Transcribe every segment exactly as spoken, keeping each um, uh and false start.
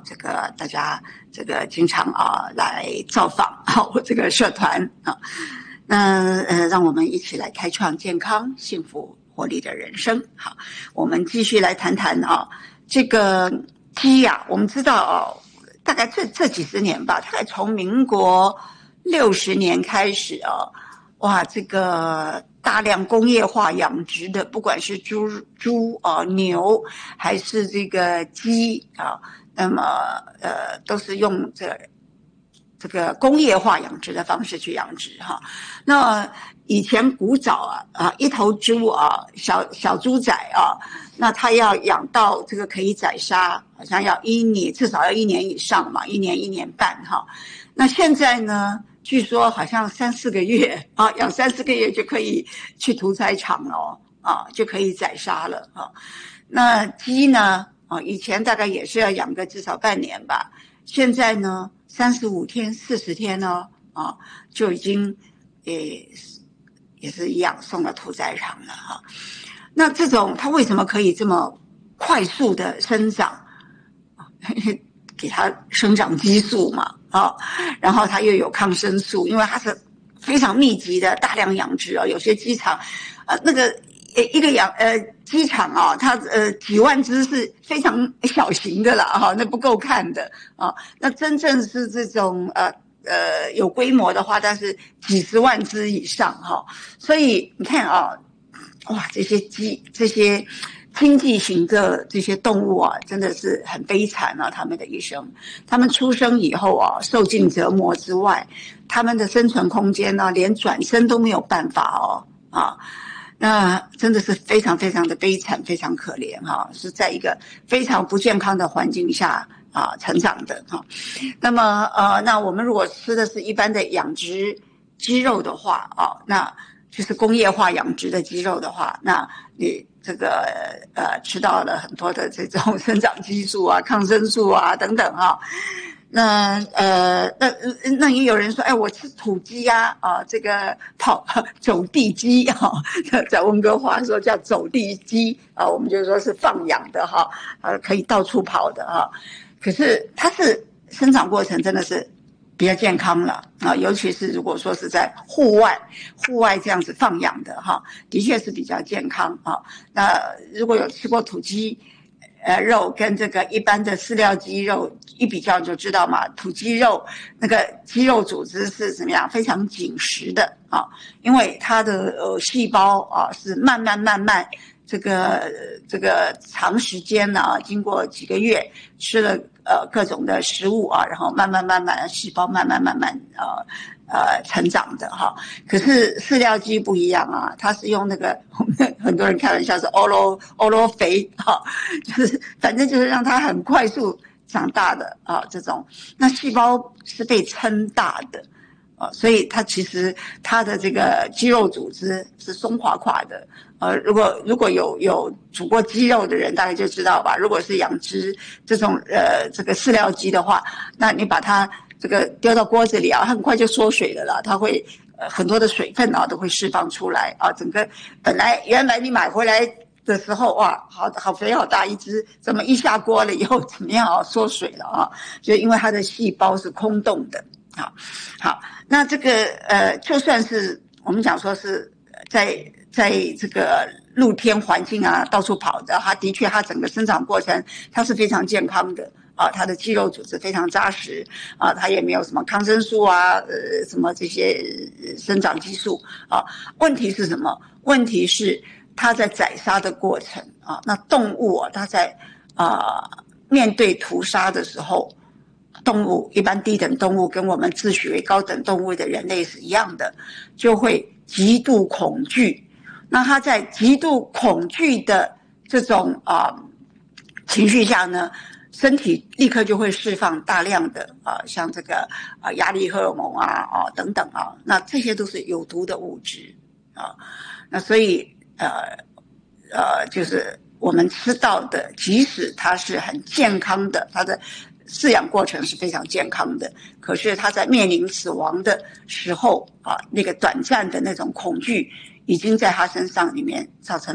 这个大家这个经常啊来造访啊我这个社团啊，那呃让我们一起来开创健康、幸福、活力的人生。好，我们继续来谈谈啊这个鸡呀、啊，我们知道啊，大概这这几十年吧，大概从民国六十年开始啊，哇，这个大量工业化养殖的，不管是猪猪啊、牛，还是这个鸡啊，那么呃，都是用这这个工业化养殖的方式去养殖哈。那以前古早啊啊，一头猪啊，小小猪仔啊，那它要养到这个可以宰杀，好像要一年，至少要一年以上嘛，一年一年半哈。那现在呢？据说好像三四个月啊，养三四个月就可以去屠宰场了啊，就可以宰杀了啊。那鸡呢啊，以前大概也是要养个至少半年吧，现在呢三十五天、四十天呢啊，就已经也也是一样送到屠宰场了哈。那这种它为什么可以这么快速的生长？给它生长激素嘛。啊，然后它又有抗生素，因为它是非常密集的大量养殖啊，有些鸡场，呃，那个一个养呃鸡场啊，它呃几万只是非常小型的啦，哈、啊，那不够看的啊。那真正是这种呃呃有规模的话，但是几十万只以上哈、啊。所以你看啊，哇，这些鸡这些。经济型的这些动物啊，真的是很悲惨啊！他们的一生，他们出生以后啊，受尽折磨之外，他们的生存空间呢、啊，连转身都没有办法哦啊！那真的是非常非常的悲惨，非常可怜哈、啊，是在一个非常不健康的环境下啊成长的哈、啊。那么呃，那我们如果吃的是一般的养殖鸡肉的话啊，那就是工业化养殖的鸡肉的话，那你。这个呃吃到了很多的这种生长激素啊、抗生素啊等等啊，那呃那那也有人说，哎，我吃土鸡呀 啊, 啊，这个跑走地鸡啊，在温哥华说叫走地鸡啊，我们就说是放养的哈，呃，可以到处跑的哈，可是它是生长过程真的是。比较健康了啊，尤其是如果说是在户外，户外这样子放养的哈，的确是比较健康啊。那如果有吃过土鸡，呃，肉跟这个一般的饲料鸡肉一比较，就知道嘛，土鸡肉那个肌肉组织是怎么样，非常紧实的啊，因为它的呃细胞啊是慢慢慢慢。这个这个长时间呢、啊，经过几个月吃了呃各种的食物啊，然后慢慢慢慢细胞慢慢慢慢呃呃成长的哈。可是饲料鸡不一样啊，它是用那个很多人开玩笑是欧罗欧罗肥哈，就是反正就是让它很快速长大的啊这种。那细胞是被撑大的。啊，所以它其实它的这个肌肉组织是松垮垮的。呃，如果如果有有煮过鸡肉的人，大概就知道吧。如果是养殖这种呃这个饲料鸡的话，那你把它这个丢到锅子里啊，很快就缩水了啦。它会呃很多的水分啊都会释放出来啊。整个本来原来你买回来的时候哇，好好肥好大一只，怎么一下锅了以后怎么样啊缩水了啊？就因为它的细胞是空洞的。好，好，那这个呃，就算是我们讲说是在在这个露天环境啊，到处跑的，它的确它整个生长过程它是非常健康的啊，它的肌肉组织非常扎实啊，它也没有什么抗生素啊，呃，什么这些生长激素啊。问题是什么？问题是它在宰杀的过程啊，那动物啊，它在啊面对屠杀的时候。动物一般低等动物跟我们自诩为高等动物的人类是一样的，就会极度恐惧。那他在极度恐惧的这种啊、呃、情绪下呢，身体立刻就会释放大量的啊、呃、像这个啊、呃、压力荷尔蒙啊啊、呃、等等啊，那这些都是有毒的物质啊。那所以呃呃就是我们吃到的，即使它是很健康的，它的。饲养过程是非常健康的，可是他在面临死亡的时候啊，那个短暂的那种恐惧，已经在他身上里面造成了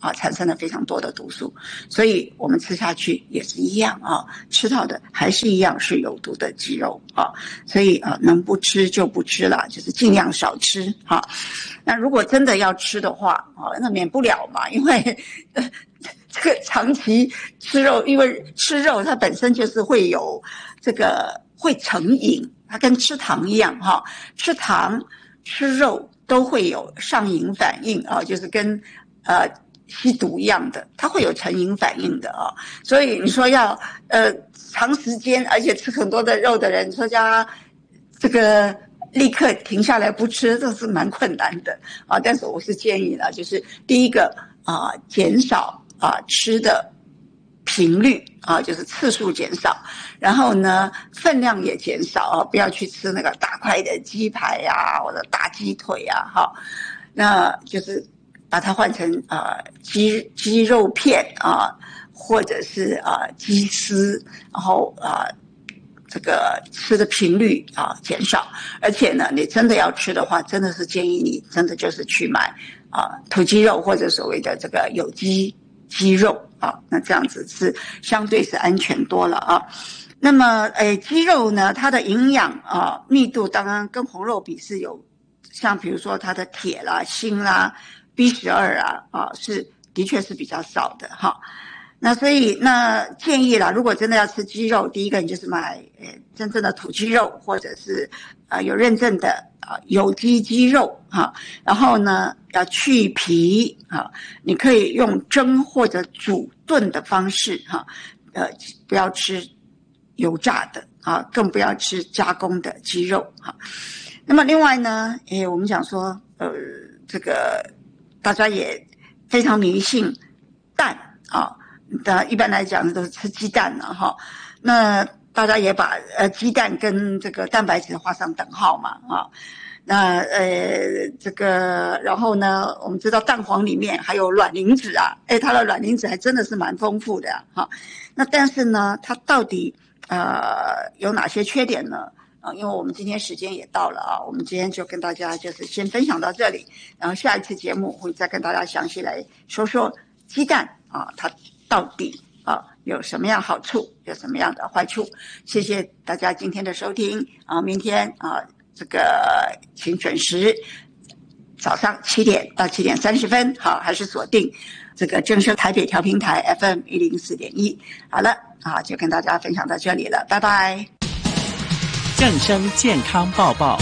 啊，产生了非常多的毒素，所以我们吃下去也是一样啊，吃到的还是一样是有毒的鸡肉啊，所以啊，能不吃就不吃了，就是尽量少吃啊。那如果真的要吃的话啊，那免不了嘛，因为呃这个长期吃肉，因为吃肉它本身就是会有这个会成瘾，它跟吃糖一样哈，吃糖吃肉都会有上瘾反应啊，就是跟呃吸毒一样的，它会有成瘾反应的啊。所以你说要呃长时间而且吃很多的肉的人，说叫他这个立刻停下来不吃，这是蛮困难的啊。但是我是建议呢，就是第一个啊，减少啊吃的频率啊，就是次数减少，然后呢分量也减少啊，不要去吃那个大块的鸡排呀、啊、或者大鸡腿啊，哈，那就是把它换成啊、呃、鸡鸡肉片啊，或者是啊、呃、鸡丝，然后啊、呃、这个吃的频率啊减少，而且呢，你真的要吃的话，真的是建议你真的就是去买啊土鸡肉或者所谓的这个有机鸡肉啊，那这样子是相对是安全多了啊。那么，诶，鸡肉呢，它的营养啊密度当然跟红肉比是有，像比如说它的铁啦、锌啦、B 十二 啊啊是的确是比较少的哈。那所以那建议啦，如果真的要吃鸡肉，第一个你就是买呃真正的土鸡肉，或者是啊、呃、有认证的啊、呃、有机鸡肉哈。然后呢要去皮啊，你可以用蒸或者煮炖的方式哈，呃不要吃油炸的啊，更不要吃加工的鸡肉哈。那么另外呢，诶我们讲说呃这个大家也非常迷信蛋啊。那一般来讲都是吃鸡蛋了哈，那大家也把呃鸡蛋跟这个蛋白质画上等号嘛啊，那呃这个然后呢，我们知道蛋黄里面还有卵磷脂啊，哎，它的卵磷脂还真的是蛮丰富的哈、啊。那但是呢，它到底呃有哪些缺点呢？啊，因为我们今天时间也到了啊，我们今天就跟大家就是先分享到这里，然后下一次节目会再跟大家详细来说说鸡蛋啊，它到底啊有什么样好处，有什么样的坏处？谢谢大家今天的收听啊！明天啊，这个请准时早上七点到七点三十分，好，还是锁定这个正声台北调频台 F M 一零四点一。好了啊，就跟大家分享到这里了，拜拜。 正声健康报报。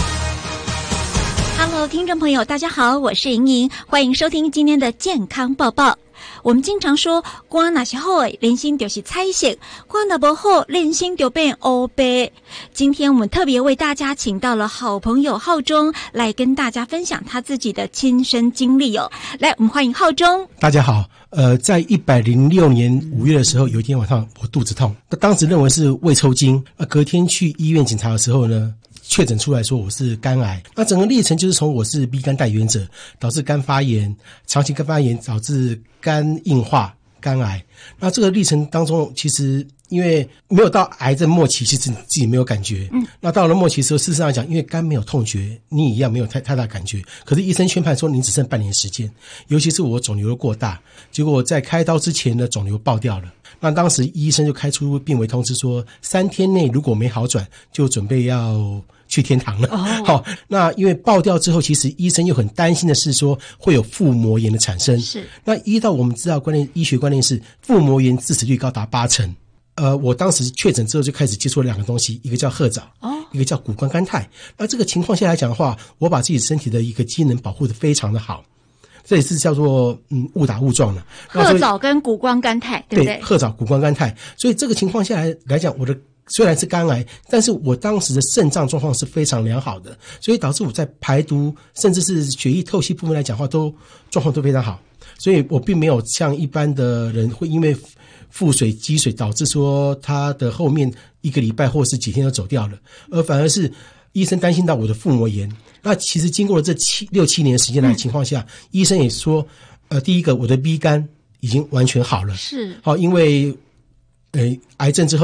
Hello， 听众朋友，大家好，我是莹莹，欢迎收听今天的健康报报。我们经常说，肝哪些好诶，人心就是彩色；肝哪不好，人心就变黑白。今天我们特别为大家请到了好朋友浩中来跟大家分享他自己的亲身经历哦。来，我们欢迎浩中。 大家好，呃，在一百零六年五月的时候，有一天晚上我肚子痛，那当时认为是胃抽筋，那隔天去医院检查的时候呢，确诊出来说我是肝癌。那整个历程就是从我是 B 肝带原者，导致肝发炎，长期肝发炎导致肝硬化、肝癌。那这个历程当中，其实因为没有到癌症末期，其实你自己没有感觉。嗯。那到了末期的时候，事实上来讲，因为肝没有痛觉，你一样没有太太大感觉。可是医生宣判说你只剩半年时间，尤其是我肿瘤过大，结果在开刀之前呢，肿瘤爆掉了。那当时医生就开出病危通知说，三天内如果没好转，就准备要去天堂了。好、oh. ，那因为爆掉之后，其实医生又很担心的是说会有腹膜炎的产生。是，那依照我们知道观念，医学观念是腹膜炎致死率高达八成。呃，我当时确诊之后就开始接触了两个东西，一个叫褐藻，哦，一个叫谷胱甘肽。那这个情况下来讲的话，我把自己身体的一个机能保护得非常的好。这也是叫做嗯误打误撞了。 褐藻跟谷胱甘肽，对不对？ 对，褐藻、谷胱甘肽。所以这个情况下来来讲，我的虽然是肝癌，但是我当时的肾脏状况是非常良好的，所以导致我在排毒甚至是血液透析部分来讲的话，都状况都非常好。所以我并没有像一般的人会因为腹水积水导致说他的后面一个礼拜或是几天就走掉了，而反而是医生担心到我的腹膜炎。那其实经过了这七六七年时间来的情况下、嗯、医生也说呃，第一个我的 B 肝已经完全好了，是好，因为呃癌症之后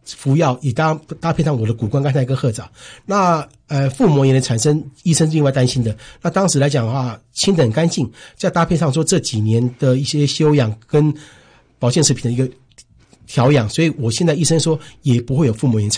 服药，以搭搭配上我的谷胱甘肽跟褐藻，那呃腹膜炎的产生，医生是另外担心的。那当时来讲的话，清等干净，再搭配上说这几年的一些休养跟保健食品的一个调养，所以我现在医生说也不会有腹膜炎产生。